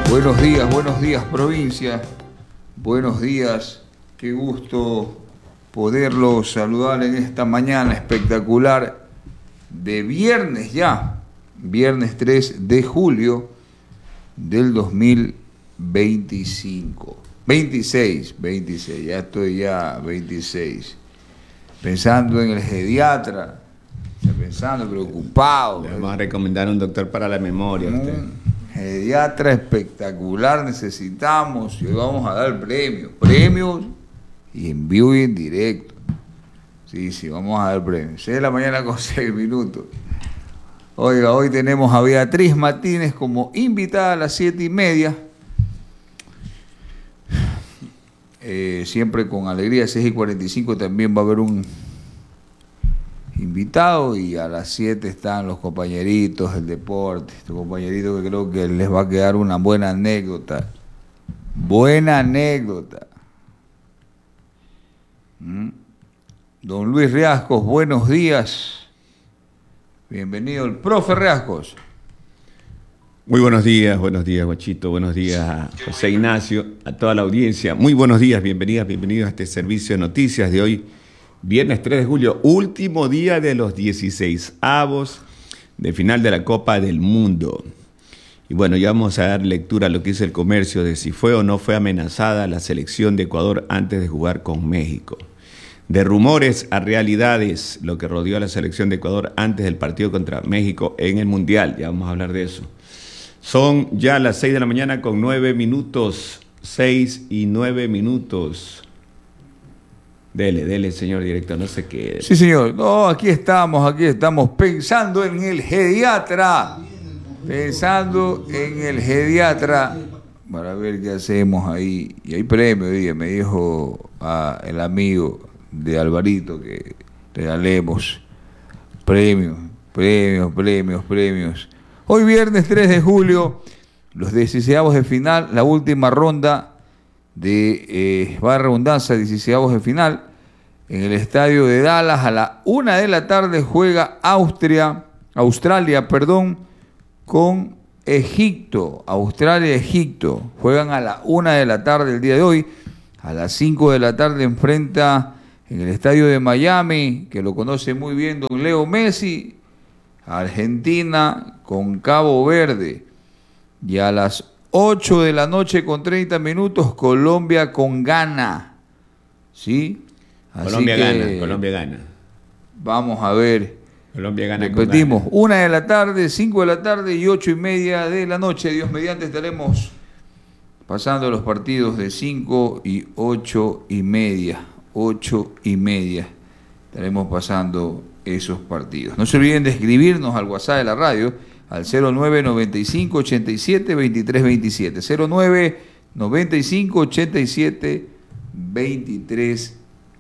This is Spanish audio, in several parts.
Buenos días provincia, buenos días, qué gusto poderlos saludar en esta mañana espectacular de viernes ya, viernes 3 de julio del 2025, 26, ya estoy ya 26, pensando en el geriatra, pensando, preocupado. Le vamos a recomendar un doctor para la memoria. Geriatra espectacular necesitamos y hoy vamos a dar premios y en vivo y en directo. Sí, vamos a dar premios. 6 de la mañana con 6 minutos. Oiga, hoy tenemos a Beatriz Martínez como invitada a las 7:30. Siempre con alegría, 6:45 también va a haber un invitado y a las 7 están los compañeritos del deporte, estos compañeritos que creo que les va a quedar una buena anécdota. Don Luis Riascos, buenos días. Bienvenido el profe Riascos. Muy buenos días, Guachito, buenos días a José Ignacio, a toda la audiencia. Muy buenos días, bienvenidos a este servicio de noticias de hoy. Viernes 3 de julio, último día de los 16avos de final de la Copa del Mundo. Y bueno, ya vamos a dar lectura a lo que dice el Comercio de si fue o no fue amenazada la selección de Ecuador antes de jugar con México. De rumores a realidades, lo que rodeó a la selección de Ecuador antes del partido contra México en el Mundial. Ya vamos a hablar de eso. Son ya las 6 de la mañana con 9 minutos. 6 y 9 minutos. Dele, señor director, no se quede. Sí, señor. No, aquí estamos pensando en el geriatra. Para ver qué hacemos ahí. Y hay premio, me dijo el amigo de Alvarito que regalemos premios. Hoy viernes 3 de julio, los 16avos de final, la última ronda de va a redundancia, 16avos de final. En el estadio de Dallas a la 1 de la tarde juega Australia, con Egipto. Australia-Egipto. Juegan a la 1 de la tarde el día de hoy. A las 5 de la tarde enfrenta en el estadio de Miami, que lo conoce muy bien don Leo Messi, Argentina con Cabo Verde. Y a las 8 de la noche con 30 minutos, Colombia con Ghana. ¿Sí? Colombia gana. Vamos a ver. Colombia gana. Repetimos, 1 de la tarde, 5 de la tarde y 8:30 de la noche. Dios mediante estaremos pasando los partidos de 5 y 8:30. 8:30 estaremos pasando esos partidos. No se olviden de escribirnos al WhatsApp de la radio al 0995 87 23 27. 0995 87 23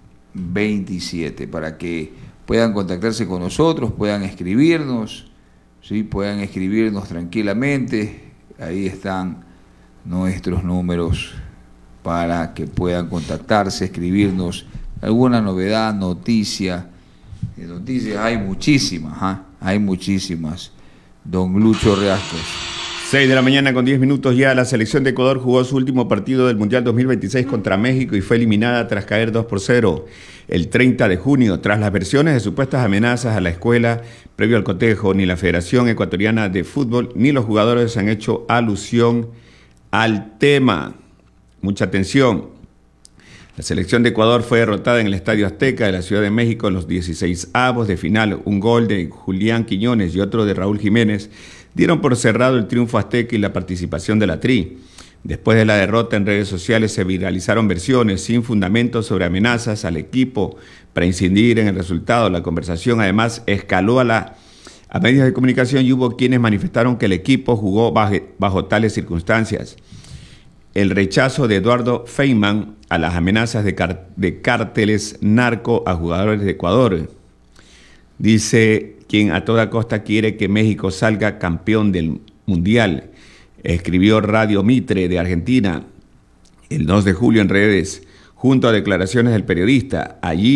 27 para que puedan contactarse con nosotros, puedan escribirnos, ¿sí? Puedan escribirnos tranquilamente. Ahí están nuestros números para que puedan contactarse, escribirnos alguna novedad, noticias hay muchísimas. Don Lucho Riascos. 6 de la mañana con 10 minutos ya. La selección de Ecuador jugó su último partido del Mundial 2026 contra México y fue eliminada tras caer 2-0 el 30 de junio. Tras las versiones de supuestas amenazas a la escuela previo al cotejo, ni la Federación Ecuatoriana de Fútbol ni los jugadores han hecho alusión al tema. Mucha atención. La selección de Ecuador fue derrotada en el Estadio Azteca de la Ciudad de México en los 16avos de final. Un gol de Julián Quiñones y otro de Raúl Jiménez dieron por cerrado el triunfo azteca y la participación de la Tri. Después de la derrota en redes sociales se viralizaron versiones sin fundamentos sobre amenazas al equipo para incidir en el resultado. La conversación además escaló a medios de comunicación y hubo quienes manifestaron que el equipo jugó bajo tales circunstancias. El rechazo de Eduardo Feynman a las amenazas de cárteles narco a jugadores de Ecuador. Dice quien a toda costa quiere que México salga campeón del Mundial. Escribió Radio Mitre de Argentina el 2 de julio en redes, junto a declaraciones del periodista. Allí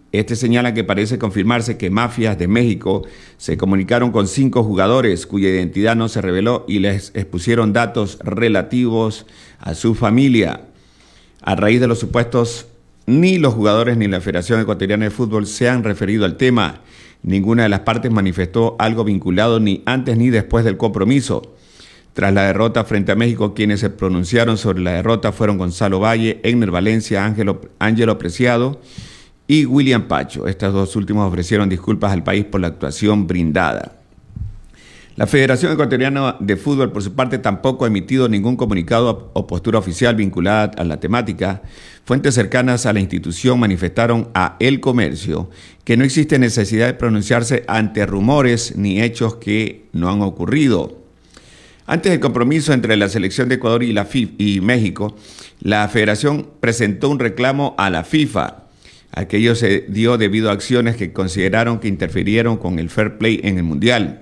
Este señala que parece confirmarse que mafias de México se comunicaron con 5 jugadores cuya identidad no se reveló y les expusieron datos relativos a su familia. A raíz de los supuestos, ni los jugadores ni la Federación Ecuatoriana de Fútbol se han referido al tema. Ninguna de las partes manifestó algo vinculado ni antes ni después del compromiso. Tras la derrota frente a México, quienes se pronunciaron sobre la derrota fueron Gonzalo Valle, Egner Valencia, Ángelo Preciado y William Pacho. Estos dos últimos ofrecieron disculpas al país por la actuación brindada. La Federación Ecuatoriana de Fútbol, por su parte, tampoco ha emitido ningún comunicado o postura oficial vinculada a la temática. Fuentes cercanas a la institución manifestaron a El Comercio que no existe necesidad de pronunciarse ante rumores ni hechos que no han ocurrido. Antes del compromiso entre la selección de Ecuador y México, la Federación presentó un reclamo a la FIFA. Aquello se dio debido a acciones que consideraron que interfirieron con el fair play en el Mundial.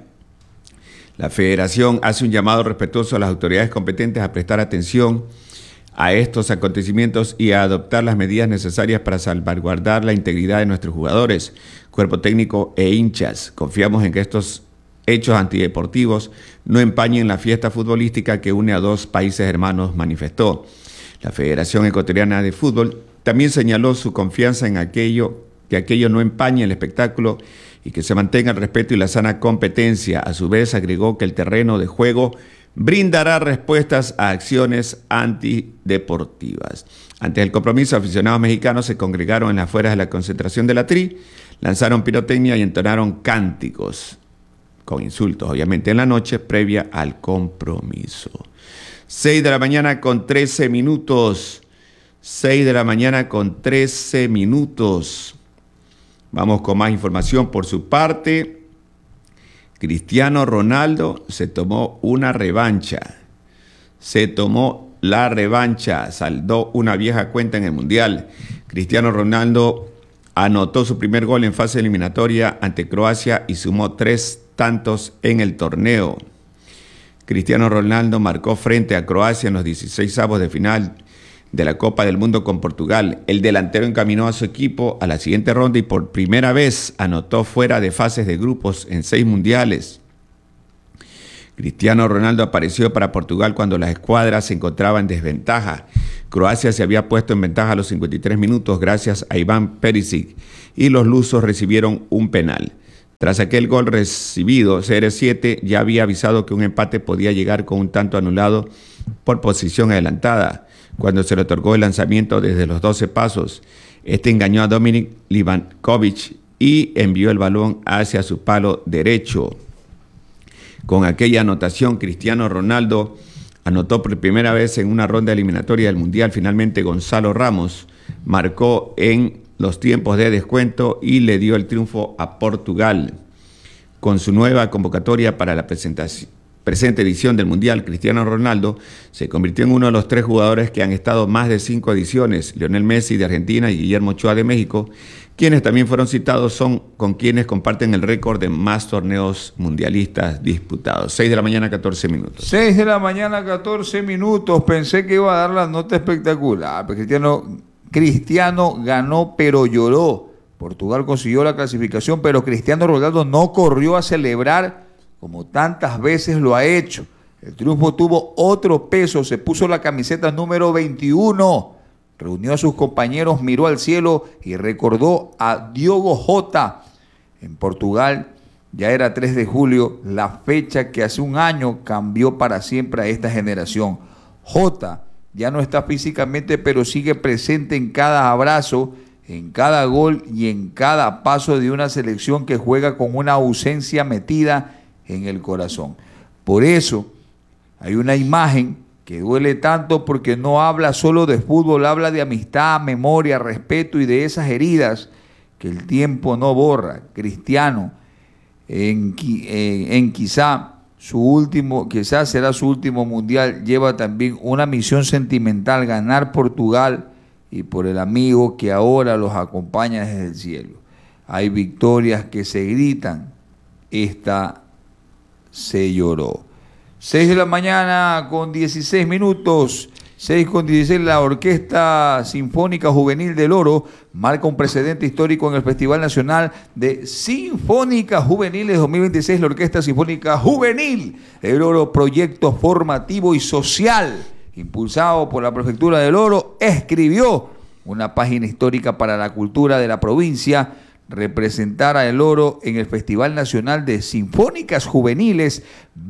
La Federación hace un llamado respetuoso a las autoridades competentes a prestar atención a estos acontecimientos y a adoptar las medidas necesarias para salvaguardar la integridad de nuestros jugadores, cuerpo técnico e hinchas. Confiamos en que estos hechos antideportivos no empañen la fiesta futbolística que une a 2 países hermanos, manifestó. La Federación Ecuatoriana de Fútbol también señaló su confianza en que aquello no empañe el espectáculo y que se mantenga el respeto y la sana competencia. A su vez, agregó que el terreno de juego brindará respuestas a acciones antideportivas. Antes del compromiso, aficionados mexicanos se congregaron en las afueras de la concentración de la TRI, lanzaron pirotecnia y entonaron cánticos, con insultos, obviamente, en la noche previa al compromiso. 6 de la mañana con 13 minutos. 6 de la mañana con 13 minutos. Vamos con más información por su parte. Cristiano Ronaldo se tomó una revancha. Se tomó la revancha. Saldó una vieja cuenta en el Mundial. Cristiano Ronaldo anotó su primer gol en fase eliminatoria ante Croacia y sumó 3 tantos en el torneo. Cristiano Ronaldo marcó frente a Croacia en los 16avos de final de la Copa del Mundo con Portugal. El delantero encaminó a su equipo a la siguiente ronda y por primera vez anotó fuera de fases de grupos en 6 mundiales. Cristiano Ronaldo apareció para Portugal cuando la escuadra se encontraba en desventaja. Croacia se había puesto en ventaja a los 53 minutos gracias a Iván Perisic y los lusos recibieron un penal. Tras aquel gol recibido, CR7 ya había avisado que un empate podía llegar con un tanto anulado por posición adelantada. Cuando se le otorgó el lanzamiento desde los 12 pasos, este engañó a Dominik Livakovic y envió el balón hacia su palo derecho. Con aquella anotación, Cristiano Ronaldo anotó por primera vez en una ronda eliminatoria del Mundial. Finalmente, Gonzalo Ramos marcó en los tiempos de descuento y le dio el triunfo a Portugal. Con su nueva convocatoria para la presente edición del Mundial, Cristiano Ronaldo se convirtió en uno de los 3 jugadores que han estado más de 5 ediciones. Lionel Messi de Argentina y Guillermo Ochoa de México, quienes también fueron citados, son con quienes comparten el récord de más torneos mundialistas disputados. 6 de la mañana, 14 minutos. 6 de la mañana, 14 minutos. Pensé que iba a dar la nota espectacular. Cristiano ganó, pero lloró. Portugal consiguió la clasificación, pero Cristiano Ronaldo no corrió a celebrar como tantas veces lo ha hecho. El triunfo tuvo otro peso, se puso la camiseta número 21, reunió a sus compañeros, miró al cielo y recordó a Diogo Jota. En Portugal ya era 3 de julio, la fecha que hace un año cambió para siempre a esta generación. Jota ya no está físicamente, pero sigue presente en cada abrazo, en cada gol y en cada paso de una selección que juega con una ausencia metida en el corazón. Por eso hay una imagen que duele tanto, porque no habla solo de fútbol, habla de amistad, memoria, respeto y de esas heridas que el tiempo no borra. Cristiano, quizás será su último mundial, lleva también una misión sentimental: ganar Portugal y por el amigo que ahora los acompaña desde el cielo. Hay victorias que se gritan, esta se lloró. 6 de la mañana con 16 minutos. 6:16, la Orquesta Sinfónica Juvenil del Oro marca un precedente histórico en el Festival Nacional de Sinfónicas Juveniles 2026. La Orquesta Sinfónica Juvenil del Oro, proyecto formativo y social, impulsado por la Prefectura del Oro, escribió una página histórica para la cultura de la provincia. Representar a El Oro en el Festival Nacional de Sinfónicas Juveniles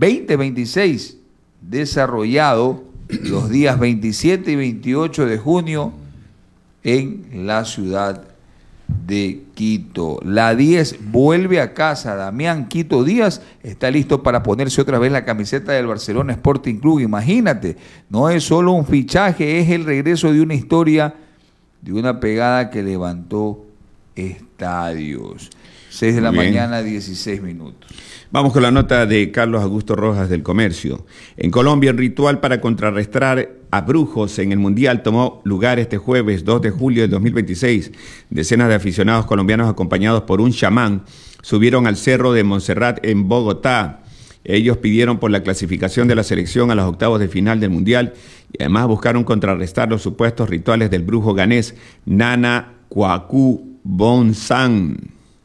2026, desarrollado los días 27 y 28 de junio en la ciudad de Quito. La 10 vuelve a casa. Damián Quito Díaz está listo para ponerse otra vez la camiseta del Barcelona Sporting Club. Imagínate, no es solo un fichaje, es el regreso de una historia, de una pegada que levantó estadios. 6 de la mañana, 16 minutos. Vamos con la nota de Carlos Augusto Rojas del Comercio. En Colombia, el ritual para contrarrestar a brujos en el Mundial tomó lugar este jueves 2 de julio de 2026. Decenas de aficionados colombianos acompañados por un chamán subieron al Cerro de Montserrat en Bogotá. Ellos pidieron por la clasificación de la selección a los octavos de final del Mundial y además buscaron contrarrestar los supuestos rituales del brujo ganés Nana Kwaku Bonsang.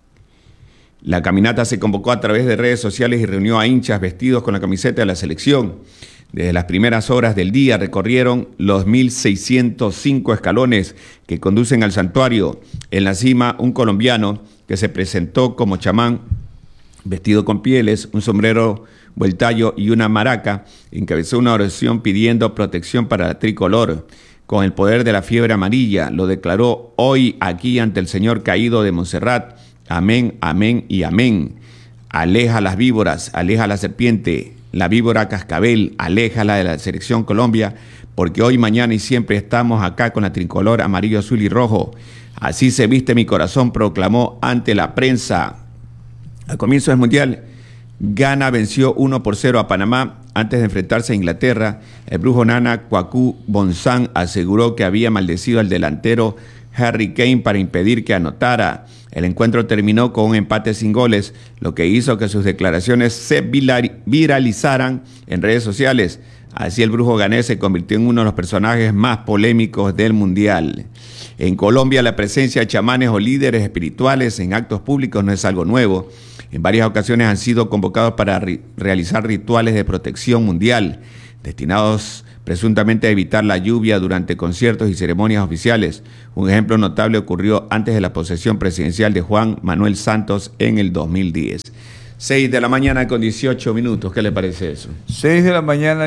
La caminata se convocó a través de redes sociales y reunió a hinchas vestidos con la camiseta de la selección. Desde las primeras horas del día recorrieron los 1.605 escalones que conducen al santuario. En la cima, un colombiano que se presentó como chamán, vestido con pieles, un sombrero vueltayo y una maraca, encabezó una oración pidiendo protección para la tricolor. Con el poder de la fiebre amarilla, lo declaró hoy aquí ante el Señor caído de Montserrat. Amén, amén y amén. Aleja las víboras, aleja la serpiente, la víbora cascabel, aléjala de la selección Colombia, porque hoy, mañana y siempre estamos acá con la tricolor amarillo, azul y rojo. Así se viste mi corazón, proclamó ante la prensa. Al comienzo del Mundial, Ghana venció 1-0 a Panamá. Antes de enfrentarse a Inglaterra, el brujo Nana Kwaku Bonsang aseguró que había maldecido al delantero Harry Kane para impedir que anotara. El encuentro terminó con un empate sin goles, lo que hizo que sus declaraciones se viralizaran en redes sociales. Así el brujo ganés se convirtió en uno de los personajes más polémicos del Mundial. En Colombia, la presencia de chamanes o líderes espirituales en actos públicos no es algo nuevo. En varias ocasiones han sido convocados para realizar rituales de protección mundial, destinados presuntamente a evitar la lluvia durante conciertos y ceremonias oficiales. Un ejemplo notable ocurrió antes de la posesión presidencial de Juan Manuel Santos en el 2010. 6 de la mañana con 18 minutos. ¿Qué le parece eso? 6 de la mañana,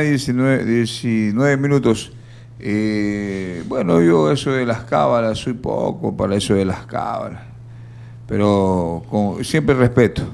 19 minutos. Bueno, yo eso de las cábalas, soy poco para eso de las cábalas. Pero siempre respeto.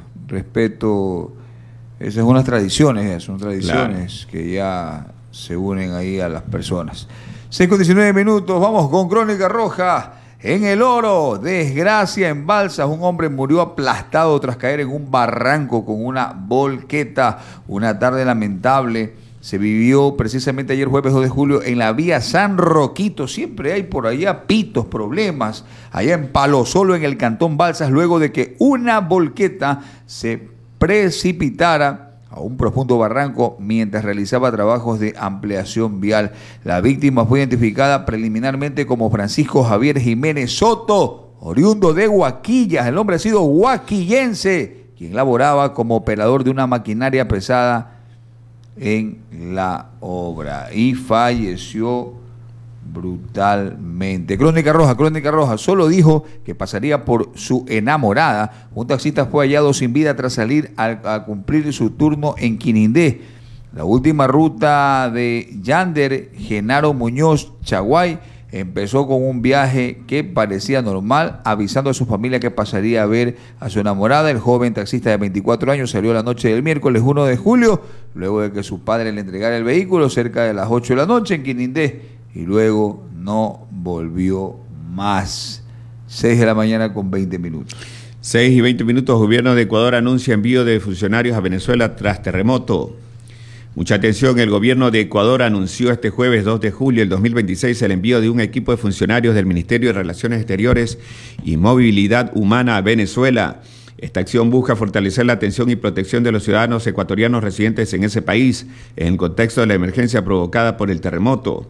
Esas son unas tradiciones, claro, que ya se unen ahí a las personas. 6:19 minutos, vamos con Crónica Roja. En El Oro, desgracia en Balsas, un hombre murió aplastado tras caer en un barranco con una volqueta. Una tarde lamentable se vivió precisamente ayer jueves 2 de julio en la vía San Roquito. Siempre hay por allá pitos, problemas, allá en Palo Solo, en el cantón Balsas, luego de que una volqueta se precipitara a un profundo barranco mientras realizaba trabajos de ampliación vial. La víctima fue identificada preliminarmente como Francisco Javier Jiménez Soto, oriundo de Huaquillas. El hombre ha sido huaquillense, quien laboraba como operador de una maquinaria pesada en la obra y falleció brutalmente. Crónica Roja, solo dijo que pasaría por su enamorada. Un taxista fue hallado sin vida tras salir a cumplir su turno en Quinindé. La última ruta de Yander Genaro Muñoz Chaguay empezó con un viaje que parecía normal, avisando a su familia que pasaría a ver a su enamorada. El joven taxista de 24 años salió la noche del miércoles 1 de julio, luego de que su padre le entregara el vehículo cerca de las 8 de la noche en Quinindé, y luego no volvió más. 6 de la mañana con 20 minutos. 6 y 20 minutos, gobierno de Ecuador anuncia envío de funcionarios a Venezuela tras terremoto. Mucha atención, el gobierno de Ecuador anunció este jueves 2 de julio del 2026 el envío de un equipo de funcionarios del Ministerio de Relaciones Exteriores y Movilidad Humana a Venezuela. Esta acción busca fortalecer la atención y protección de los ciudadanos ecuatorianos residentes en ese país en el contexto de la emergencia provocada por el terremoto.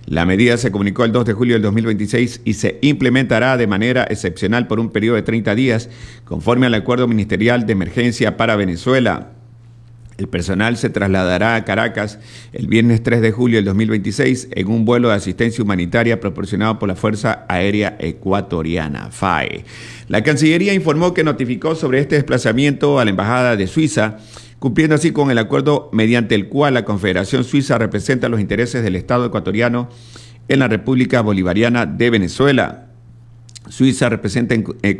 La medida se comunicó el 2 de julio del 2026 y se implementará de manera excepcional por un periodo de 30 días, conforme al Acuerdo Ministerial de Emergencia para Venezuela. El personal se trasladará a Caracas el viernes 3 de julio del 2026 en un vuelo de asistencia humanitaria proporcionado por la Fuerza Aérea Ecuatoriana, FAE. La Cancillería informó que notificó sobre este desplazamiento a la Embajada de Suiza, cumpliendo así con el acuerdo mediante el cual la Confederación Suiza representa los intereses del Estado ecuatoriano en la República Bolivariana de Venezuela. Suiza representa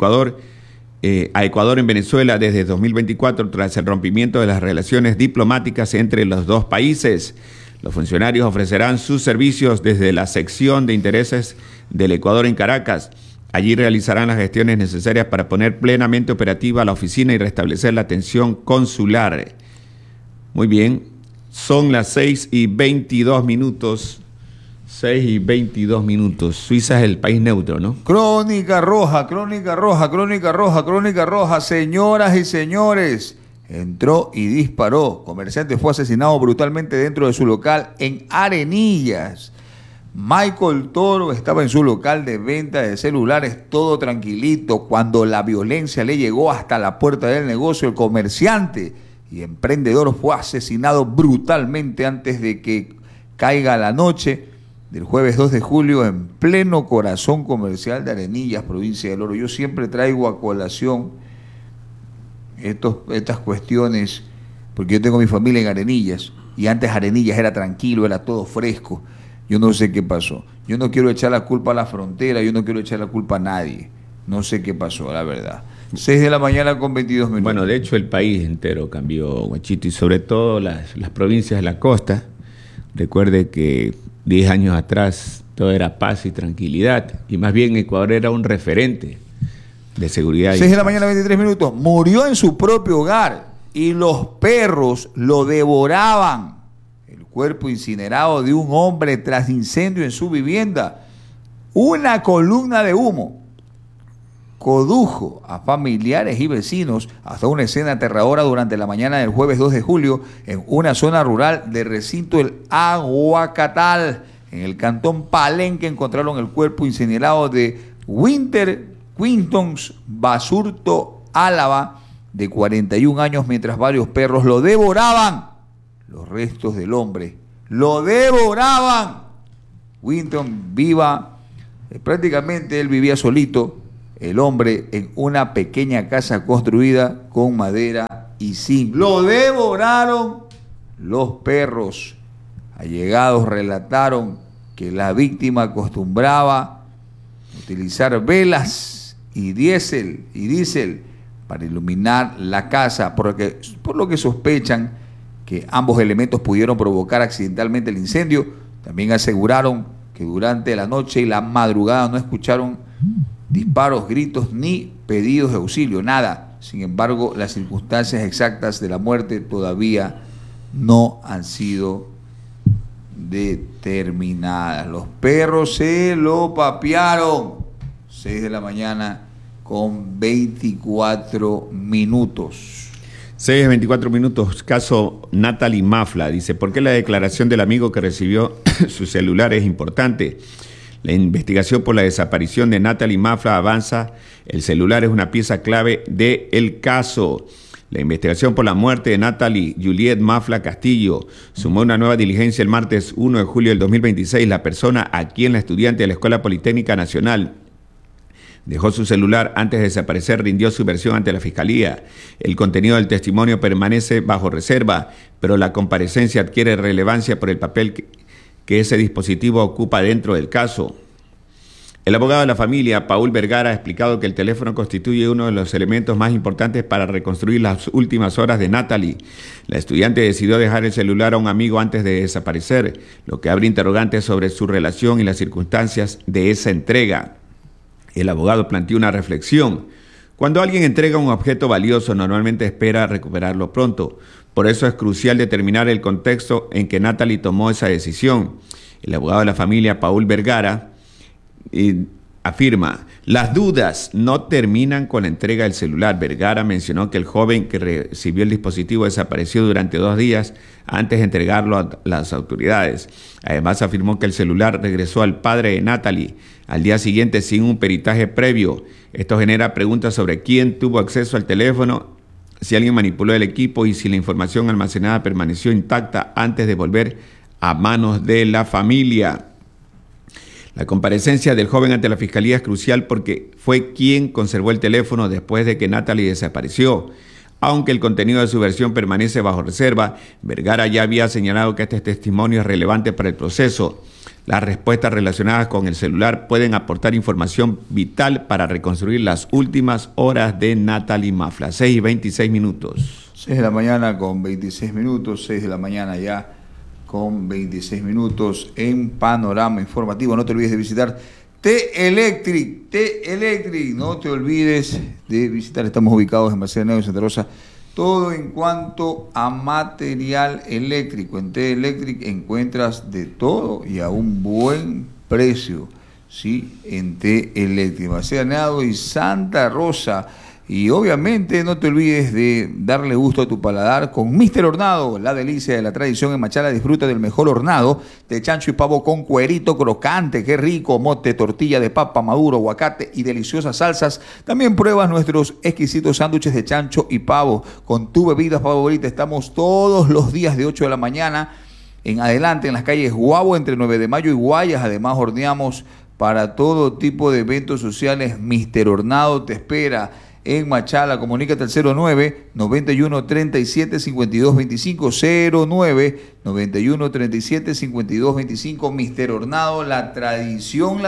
a Ecuador en Venezuela desde 2024 tras el rompimiento de las relaciones diplomáticas entre los dos países. Los funcionarios ofrecerán sus servicios desde la sección de intereses del Ecuador en Caracas. Allí realizarán las gestiones necesarias para poner plenamente operativa la oficina y restablecer la atención consular. Muy bien, son las 6:22 minutos. 6:22 minutos. Suiza es el país neutro, ¿no? Crónica roja, crónica roja, crónica roja, crónica roja. Señoras y señores, entró y disparó. Comerciante fue asesinado brutalmente dentro de su local en Arenillas. Michael Toro estaba en su local de venta de celulares, todo tranquilito, cuando la violencia le llegó hasta la puerta del negocio. El comerciante y emprendedor fue asesinado brutalmente antes de que caiga la noche del jueves 2 de julio en pleno corazón comercial de Arenillas, provincia del Oro. Yo siempre traigo a colación estas cuestiones porque yo tengo mi familia en Arenillas y antes Arenillas era tranquilo, era todo fresco. Yo no sé qué pasó. Yo no quiero echar la culpa a la frontera, yo no quiero echar la culpa a nadie. No sé qué pasó, la verdad. 6 de la mañana con 22 minutos. Bueno, de hecho el país entero cambió, Guachito, y sobre todo las provincias de la costa. Recuerde que 10 años atrás todo era paz y tranquilidad, y más bien Ecuador era un referente de seguridad. 6 de la mañana, 23 minutos. Murió en su propio hogar y los perros lo devoraban. El cuerpo incinerado de un hombre tras incendio en su vivienda. Una columna de humo condujo a familiares y vecinos hasta una escena aterradora durante la mañana del jueves 2 de julio en una zona rural de recinto del Aguacatal. En el cantón Palenque encontraron el cuerpo incinerado de Winter Quintons Basurto Álava, de 41 años, mientras varios perros lo devoraban. Los restos del hombre lo devoraban. Winton prácticamente él vivía solito, el hombre, en una pequeña casa construida con madera y zinc. Lo devoraron los perros. Allegados relataron que la víctima acostumbraba utilizar velas y diésel para iluminar la casa, por lo que sospechan que ambos elementos pudieron provocar accidentalmente el incendio. También aseguraron que durante la noche y la madrugada no escucharon disparos, gritos ni pedidos de auxilio, nada. Sin embargo, las circunstancias exactas de la muerte todavía no han sido determinadas. Los perros se lo papearon. 6 de la mañana con 24 minutos. 6:24 minutos. Caso Natalie Mafla. Dice, ¿por qué la declaración del amigo que recibió su celular es importante? La investigación por la desaparición de Natalie Mafla avanza. El celular es una pieza clave del caso. La investigación por la muerte de Natalie Juliet Mafla Castillo sumó una nueva diligencia el martes 1 de julio del 2026. La persona a quien la estudiante de la Escuela Politécnica Nacional dejó su celular antes de desaparecer rindió su versión ante la Fiscalía. El contenido del testimonio permanece bajo reserva, pero la comparecencia adquiere relevancia por el papel que ese dispositivo ocupa dentro del caso. El abogado de la familia, Paul Vergara, ha explicado que el teléfono constituye uno de los elementos más importantes para reconstruir las últimas horas de Natalie. La estudiante decidió dejar el celular a un amigo antes de desaparecer, lo que abre interrogantes sobre su relación y las circunstancias de esa entrega. El abogado planteó una reflexión. Cuando alguien entrega un objeto valioso, normalmente espera recuperarlo pronto. Por eso es crucial determinar el contexto en que Natalie tomó esa decisión. El abogado de la familia, Paul Vergara, afirma: las dudas no terminan con la entrega del celular. Vergara mencionó que el joven que recibió el dispositivo desapareció durante 2 días antes de entregarlo a las autoridades. Además, afirmó que el celular regresó al padre de Natalie al día siguiente sin un peritaje previo. Esto genera preguntas sobre quién tuvo acceso al teléfono, si alguien manipuló el equipo y si la información almacenada permaneció intacta antes de volver a manos de la familia. La comparecencia del joven ante la fiscalía es crucial porque fue quien conservó el teléfono después de que Natalie desapareció. Aunque el contenido de su versión permanece bajo reserva, Vergara ya había señalado que este testimonio es relevante para el proceso. Las respuestas relacionadas con el celular pueden aportar información vital para reconstruir las últimas horas de Natalie Mafla. 6:26. 6 de la mañana con 26 minutos, 6 de la mañana ya con 26 minutos en Panorama Informativo. No te olvides de visitar T-Electric, no te olvides de visitar. Estamos ubicados en Mercedes Nuevo, Santa Rosa. Todo en cuanto a material eléctrico. En T-Electric encuentras de todo y a un buen precio, ¿sí? En T-Electric, Mercedes y Santa Rosa. Y obviamente no te olvides de darle gusto a tu paladar con Mister Hornado, la delicia de la tradición en Machala. Disfruta del mejor hornado de chancho y pavo con cuerito crocante, qué rico, mote, tortilla de papa, maduro, aguacate y deliciosas salsas. También pruebas nuestros exquisitos sándwiches de chancho y pavo con tu bebida favorita. Estamos todos los días de 8 de la mañana en adelante en las calles Guabo entre 9 de Mayo y Guayas. Además horneamos para todo tipo de eventos sociales. Mister Hornado te espera en Machala. Comunícate al 09-9137-5225, 09-9137-5225. Mister Hornado, la tradición,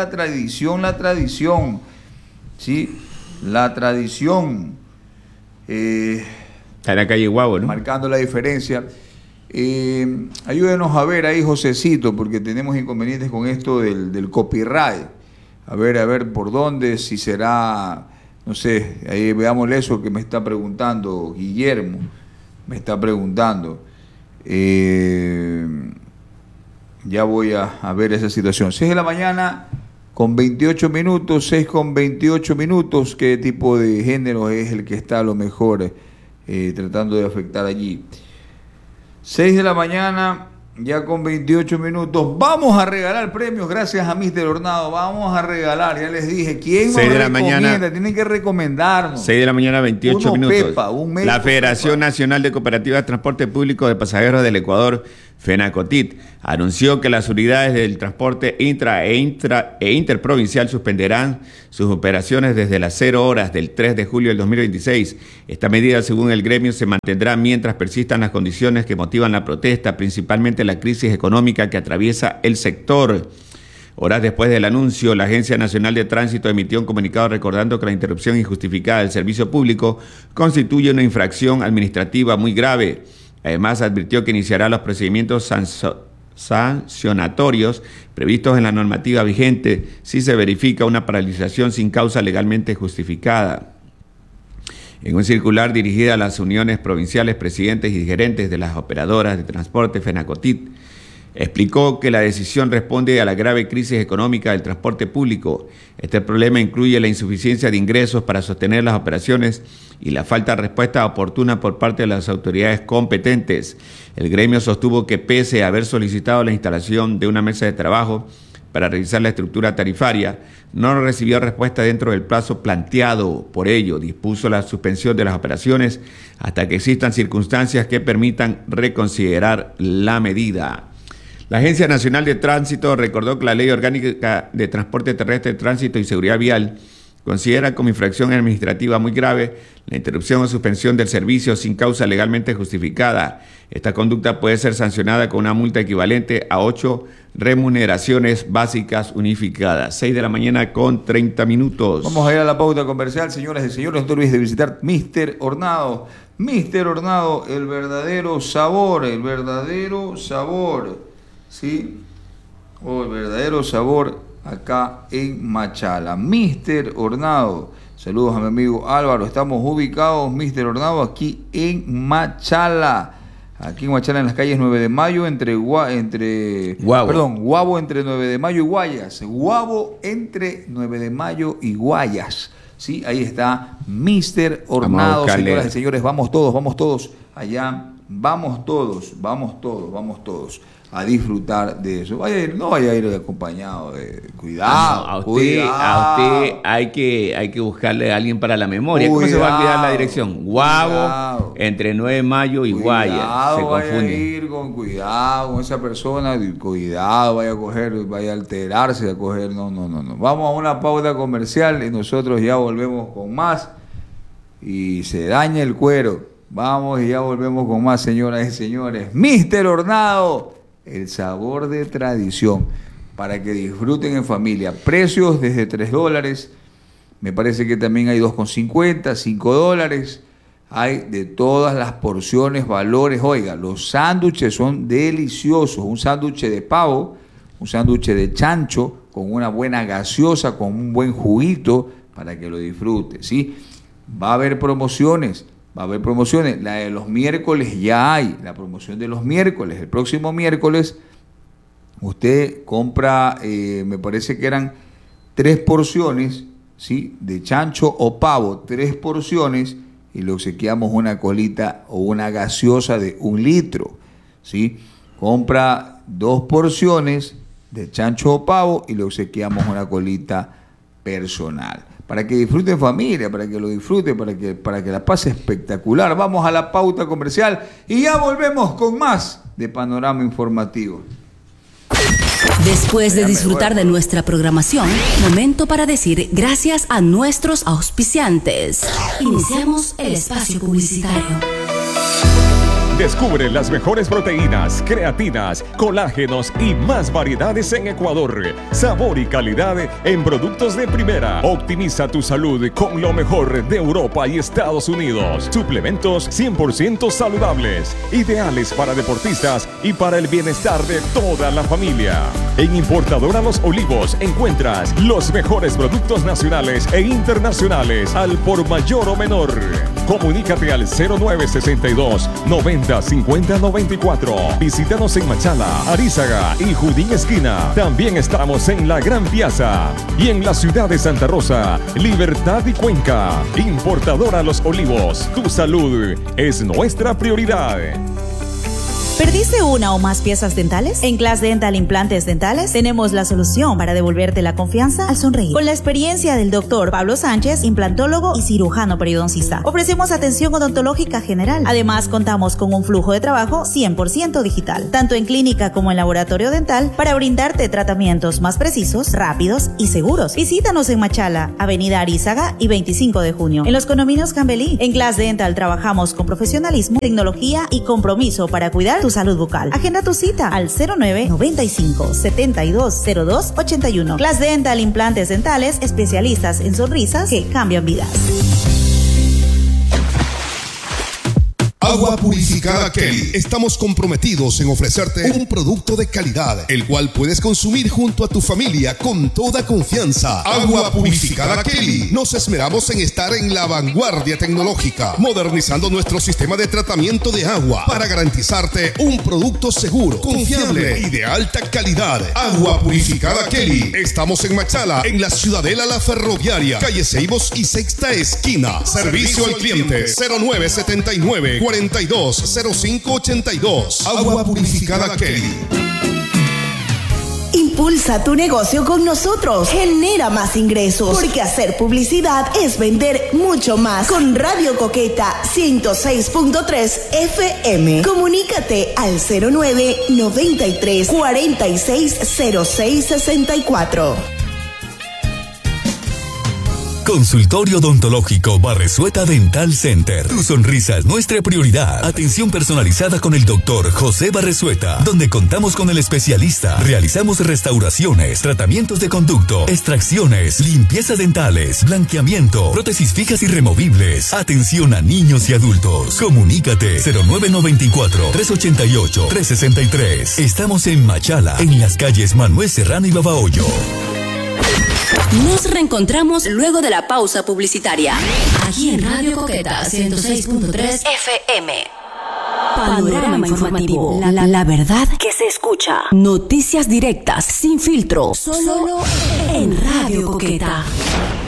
¿sí? La tradición. Está en la calle Guabo, ¿no? Marcando la diferencia. Ayúdenos a ver ahí, Josecito, porque tenemos inconvenientes con esto del copyright. A ver por dónde, si será... No sé, ahí veámosle eso que me está preguntando Guillermo, me está preguntando. Ya voy a ver esa situación. 6 de la mañana con 28 minutos, 6 con 28 minutos. ¿Qué tipo de género es el que está a lo mejor tratando de afectar allí? 6 de la mañana, ya con 28 minutos. Vamos a regalar premios gracias a Mister Hornado. Vamos a regalar, ya les dije. ¿Quién nos recomienda? Tienen que recomendarnos. 6 de la mañana, 28 minutos. Pepa, la Federación Nacional de Cooperativas de Transporte Público de Pasajeros del Ecuador, FENACOTIT, anunció que las unidades del transporte intra e interprovincial suspenderán sus operaciones desde las 0 horas del 3 de julio del 2026. Esta medida, según el gremio, se mantendrá mientras persistan las condiciones que motivan la protesta, principalmente la crisis económica que atraviesa el sector. Horas después del anuncio, la Agencia Nacional de Tránsito emitió un comunicado recordando que la interrupción injustificada del servicio público constituye una infracción administrativa muy grave. Además, advirtió que iniciará los procedimientos sancionatorios previstos en la normativa vigente si se verifica una paralización sin causa legalmente justificada. En un circular dirigida a las uniones provinciales, presidentes y gerentes de las operadoras de transporte, FENACOTIT explicó que la decisión responde a la grave crisis económica del transporte público. Este problema incluye la insuficiencia de ingresos para sostener las operaciones y la falta de respuesta oportuna por parte de las autoridades competentes. El gremio sostuvo que pese a haber solicitado la instalación de una mesa de trabajo para revisar la estructura tarifaria, no recibió respuesta dentro del plazo planteado. Por ello, dispuso la suspensión de las operaciones hasta que existan circunstancias que permitan reconsiderar la medida. La Agencia Nacional de Tránsito recordó que la Ley Orgánica de Transporte Terrestre, Tránsito y Seguridad Vial considera como infracción administrativa muy grave la interrupción o suspensión del servicio sin causa legalmente justificada. Esta conducta puede ser sancionada con una multa equivalente a 8 remuneraciones básicas unificadas. 6 de la mañana con 30 minutos. Vamos a ir a la pauta comercial, señoras y señores. No te olvides de visitar Mister Hornado. Mister Hornado, el verdadero sabor, ¿sí? El verdadero sabor acá en Machala. Mister Hornado. Saludos a mi amigo Álvaro. Estamos ubicados, Mister Hornado, aquí en Machala. Aquí en Machala, en las calles 9 de Mayo, Guabo entre 9 de Mayo y Guayas. Guabo entre 9 de Mayo y Guayas. ¿Sí? Ahí está Mr. Hornado, señoras y señores. Vamos todos allá. Vamos todos a disfrutar de eso. No vaya a ir acompañado de cuidado. A usted hay que buscarle a alguien para la memoria. ¿Cómo se va a olvidar la dirección? Guabo, entre 9 de Mayo y Guayas. Se confunde. Vaya a ir con cuidado con esa persona. Cuidado, vaya a alterarse, a coger. No. Vamos a una pausa comercial y nosotros ya volvemos con más. Y se daña el cuero. Vamos y ya volvemos con más, señoras y señores. Mr. Hornado, el sabor de tradición, para que disfruten en familia. Precios desde $3, me parece que también hay $2.50, $5. Hay de todas las porciones, valores. Oiga, los sándwiches son deliciosos. Un sándwich de pavo, un sándwich de chancho, con una buena gaseosa, con un buen juguito, para que lo disfrute, ¿sí? Va a haber promociones. La de los miércoles ya hay, la promoción de los miércoles. El próximo miércoles usted compra, me parece que eran 3 porciones, ¿sí? De chancho o pavo, 3 porciones, y le obsequiamos una colita o una gaseosa de 1 litro, ¿sí? Compra 2 porciones de chancho o pavo y le obsequiamos una colita personal. Para que disfrute en familia, para que lo disfrute, para que la pase espectacular. Vamos a la pauta comercial y ya volvemos con más de Panorama Informativo. Después de disfrutar de nuestra programación, momento para decir gracias a nuestros auspiciantes. Iniciamos el espacio publicitario. Descubre las mejores proteínas, creatinas, colágenos y más variedades en Ecuador. Sabor y calidad en productos de primera. Optimiza tu salud con lo mejor de Europa y Estados Unidos. Suplementos 100% saludables, ideales para deportistas y para el bienestar de toda la familia. En Importadora Los Olivos encuentras los mejores productos nacionales e internacionales al por mayor o menor. Comunícate al 0962 90 50 94. Visítanos en Machala, Arízaga y Judín Esquina. También estamos en la Gran Piazza y en la ciudad de Santa Rosa, Libertad y Cuenca. Importadora Los Olivos, tu salud es nuestra prioridad. ¿Perdiste una o más piezas dentales? En Class Dental Implantes Dentales tenemos la solución para devolverte la confianza al sonreír. Con la experiencia del doctor Pablo Sánchez, implantólogo y cirujano periodoncista, ofrecemos atención odontológica general. Además, contamos con un flujo de trabajo 100% digital, tanto en clínica como en laboratorio dental, para brindarte tratamientos más precisos, rápidos y seguros. Visítanos en Machala, Avenida Arízaga y 25 de junio, en los condominios Cambelí. En Class Dental trabajamos con profesionalismo, tecnología y compromiso para cuidar tu salud bucal. Agenda tu cita al 0995 7202 81. Class Dental Implantes Dentales, especialistas en sonrisas que cambian vidas. Agua purificada Kelly. Estamos comprometidos en ofrecerte un producto de calidad, el cual puedes consumir junto a tu familia con toda confianza. Agua purificada Kelly. Nos esmeramos en estar en la vanguardia tecnológica, modernizando nuestro sistema de tratamiento de agua para garantizarte un producto seguro, confiable y de alta calidad. Agua purificada Kelly. Estamos en Machala, en la Ciudadela La Ferroviaria, calle Ceibos y Sexta Esquina. Servicio al cliente 0979 420582. Agua purificada Kelly. Impulsa tu negocio con nosotros. Genera más ingresos. Porque hacer publicidad es vender mucho más. Con Radio Coqueta 106.3 FM. Comunícate al 09 93 46 06 64. Consultorio Odontológico Barresueta Dental Center. Tu sonrisa es nuestra prioridad. Atención personalizada con el doctor José Barresueta, donde contamos con el especialista. Realizamos restauraciones, tratamientos de conducto, extracciones, limpieza dentales, blanqueamiento, prótesis fijas y removibles. Atención a niños y adultos. Comunícate 0994-388-363. Estamos en Machala, en las calles Manuel Serrano y Babahoyo. Nos reencontramos luego de la pausa publicitaria, aquí en Radio Coqueta 106.3 FM. Panorama informativo. La verdad que se escucha. Noticias directas, sin filtro. Solo en Radio Coqueta.